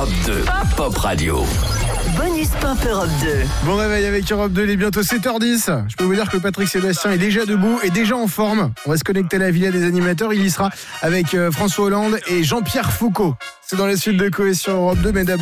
Europe 2, Pop Radio. Bonus Pop Europe 2. Bon réveil avec Europe 2, il est bientôt 7h10. Je peux vous dire que Patrick Sébastien est déjà debout et déjà en forme. On va se connecter à la villa des animateurs. Il y sera avec François Hollande et Jean-Pierre Foucault. C'est dans la suite de Cohésion Europe 2, mais d'abord